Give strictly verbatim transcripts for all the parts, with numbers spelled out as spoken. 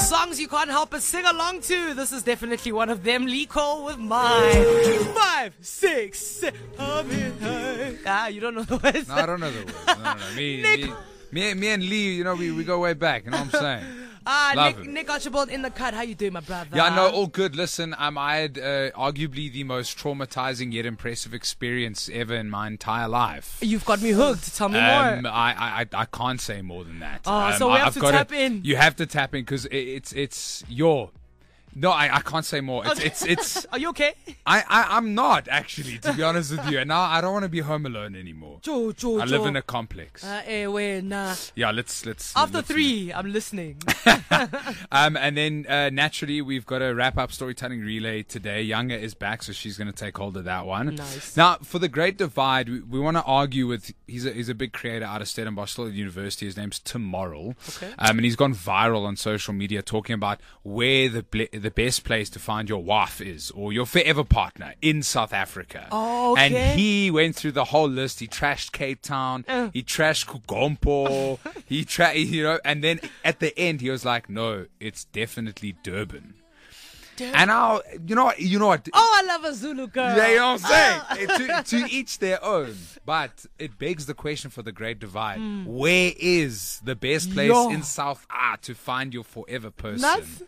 Songs you can't help but sing along to. This is definitely one of them. Lee Cole with Mine. Five, six, seven. Ah, you don't know the words. No, I don't know the words. No, no, no. Me, me, me, me and Lee, you know, we, we go way back. You know what I'm saying? Ah, Love Nick, him. Nick Archibald in the cut. How you doing, my brother? Yeah, no, all good. Listen, um, I had uh, arguably the most traumatizing yet impressive experience ever in my entire life. You've got me hooked. Tell me Um, more. I, I, I can't say more than that. Oh, um, so we I, have I've to got tap in. You have to tap in because it, it's it's your. No, I, I can't say more. It's it's it's. Are you okay? I, I I'm not actually, to be honest with you. And now I don't want to be home alone anymore. Joe, Joe, I Joe. live in a complex. Uh, eh, wait, nah. Yeah, let's let's. After let's, three, I'm listening. Um, and then uh, naturally we've got a wrap up storytelling relay today. Younger is back, so she's going to take hold of that one. Nice. Now for the Great Divide, we, we want to argue with. He's a he's a big creator out of Stellenbosch, still at university. His name's Tim Morrill. Okay. Um, and he's gone viral on social media talking about where the ble- the best place to find your wife is or your forever partner in South Africa. Oh, okay. And he went through the whole list. He trashed Cape Town. Uh. He trashed Kugompo. he tra- you know, and then at the end he was like, "No, it's definitely Durban." Durban. And I, you know what, you know what? Oh, I love a Zulu girl. Yeah, you know what I'm saying? to, to each their own. But it begs the question for the Great Divide. Mm. Where is the best place Yo. in South Ah to find your forever person? Nuts.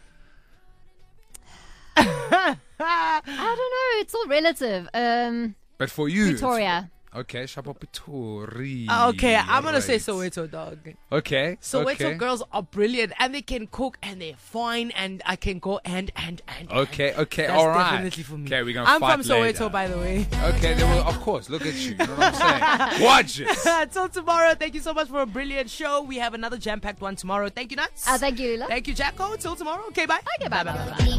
I don't know. It's all relative. Um, But for you, it's- Victoria. Okay, Shapa Pitori. Ah, okay, I'm gonna say Right. Soweto, dog. Okay. Soweto okay. girls are brilliant, and they can cook, and they're fine, and I can go and and and. Okay, okay, That's all right. definitely for me. Okay, we're gonna I'm fight from Soweto, later. by the way. Okay, then well, of course. Look at you. You know what I'm saying? Watch it. Till tomorrow. Thank you so much for a brilliant show. We have another jam-packed one tomorrow. Thank you, Nuts. Uh, thank you, Lila. Thank you, Jacko. Till tomorrow. Okay, bye. Okay, bye, bye, bye, bye.